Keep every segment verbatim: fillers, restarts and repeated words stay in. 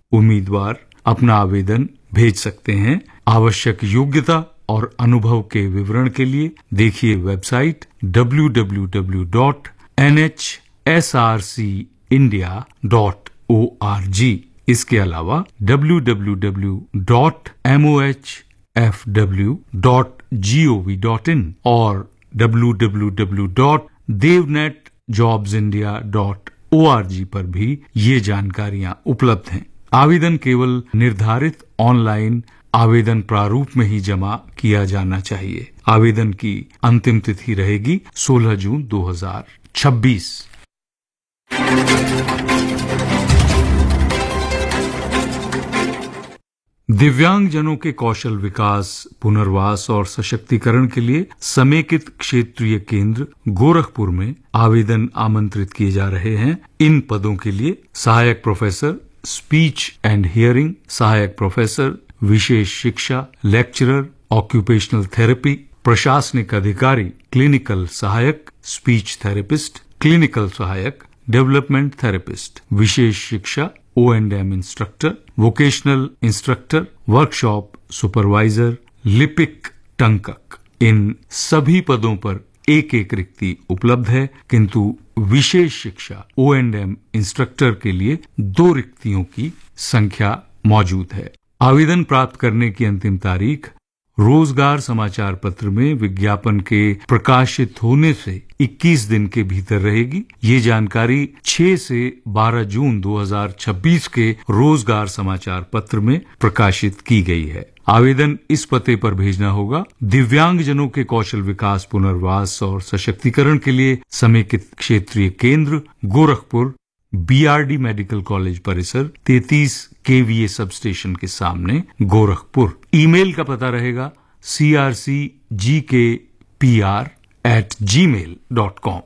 उम्मीदवार अपना आवेदन भेज सकते हैं। आवश्यक योग्यता और अनुभव के विवरण के लिए देखिए website W W W dot N H S R C India dot O R G. इसके अलावा W W W dot M O H F W dot G O V dot in और W W W dot देवनेट jobs India dot O R G पर भी ये जानकारियां उपलब्ध हैं। आवेदन केवल निर्धारित ऑनलाइन आवेदन प्रारूप में ही जमा किया जाना चाहिए। आवेदन की अंतिम तिथि रहेगी सोलह जून दो हज़ार छब्बीस। दिव्यांगजनों के कौशल विकास, पुनर्वास और सशक्तिकरण के लिए समेकित क्षेत्रीय केंद्र गोरखपुर में आवेदन आमंत्रित किए जा रहे हैं। इन पदों के लिए सहायक प्रोफेसर स्पीच एंड हियरिंग, सहायक प्रोफेसर विशेष शिक्षा, लेक्चरर ऑक्यूपेशनल थेरेपी, प्रशासनिक अधिकारी, क्लिनिकल सहायक, स्पीच थेरेपिस्ट, क्लिनिकल सहायक, डेवलपमेंट थेरेपिस्ट, विशेष शिक्षा, ओ and M instructor, vocational instructor, workshop supervisor, लिपिक टंकक। इन सभी पदों पर एक एक रिक्ति उपलब्ध है, किंतु विशेष शिक्षा ओ एंड एम इंस्ट्रक्टर के लिए दो रिक्तियों की संख्या मौजूद है। आवेदन प्राप्त करने की अंतिम तारीख रोजगार समाचार पत्र में विज्ञापन के प्रकाशित होने से इक्कीस दिन के भीतर रहेगी। ये जानकारी छह से बारह जून दो हज़ार छब्बीस के रोजगार समाचार पत्र में प्रकाशित की गई है। आवेदन इस पते पर भेजना होगा। दिव्यांगजनों के कौशल विकास, पुनर्वास और सशक्तिकरण के लिए समेकित क्षेत्रीय केंद्र Gorakhpur, B R D medical college परिसर, तैंतीस के वी ए सब स्टेशन के सामने, गोरखपुर। ईमेल का पता रहेगा सी आर सी जी के पी आर एट जी मेल डॉट कॉम।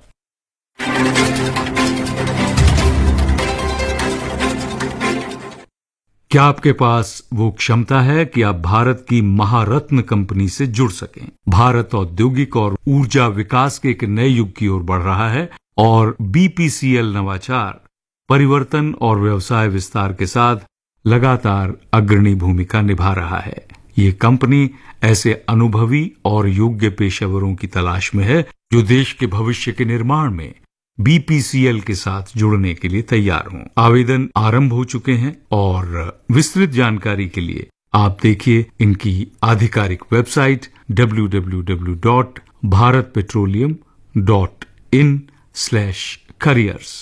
क्या आपके पास वो क्षमता है कि आप भारत की महारत्न कंपनी से जुड़ सकें? भारत औद्योगिक और ऊर्जा विकास के एक नए युग की ओर बढ़ रहा है और बी पी सी एल नवाचार, परिवर्तन और व्यवसाय विस्तार के साथ लगातार अग्रणी भूमिका निभा रहा है। ये कंपनी ऐसे अनुभवी और योग्य पेशेवरों की तलाश में है जो देश के भविष्य के निर्माण में बी पी सी एल के साथ जुड़ने के लिए तैयार हों। आवेदन आरंभ हो चुके हैं और विस्तृत जानकारी के लिए आप देखिए इनकी आधिकारिक website W W W dot Bharat petroleum dot in slash careers.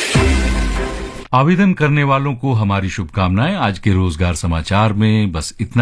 आवेदन करने वालों को हमारी शुभकामनाएं। आज के रोजगार समाचार में बस इतना